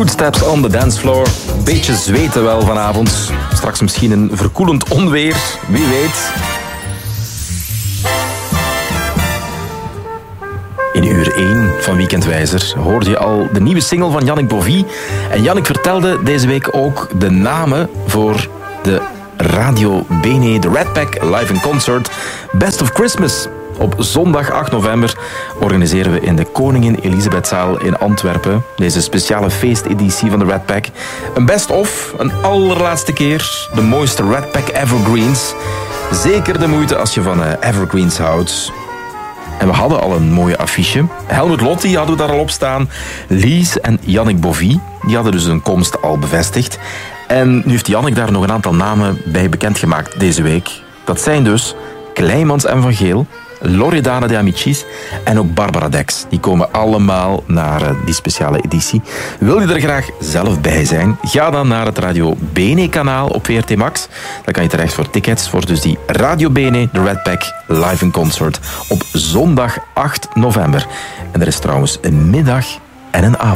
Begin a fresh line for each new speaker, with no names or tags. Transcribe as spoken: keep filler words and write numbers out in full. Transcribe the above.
Footsteps on the dance floor. Beetje zweten wel vanavond. Straks misschien een verkoelend onweer. Wie weet. In uur één van Weekendwijzer hoorde je al de nieuwe single van Yannick Bovie. En Yannick vertelde deze week ook de namen voor de Radio Bene, de Red Pack Live in Concert Best of Christmas. Op zondag acht november organiseren we in de Koningin Elisabethzaal in Antwerpen deze speciale feesteditie van de Red Pack. Een best-of, een allerlaatste keer, de mooiste Red Pack evergreens. Zeker de moeite als je van uh, evergreens houdt. En we hadden al een mooie affiche. Helmut Lotti hadden we daar al op staan. Lies en Yannick Bovie, die hadden dus hun komst al bevestigd. En nu heeft Yannick daar nog een aantal namen bij bekendgemaakt deze week. Dat zijn dus Kleimans en Van Geel, Loredana de Amicis en ook Barbara Dex. Die komen allemaal naar die speciale editie. Wil je er graag zelf bij zijn? Ga dan naar het Radio Bene kanaal op V R T Max. Dan kan je terecht voor tickets voor dus die Radio Bene, de Red Pack Live in Concert op zondag acht november. En er is trouwens een middag en een avond.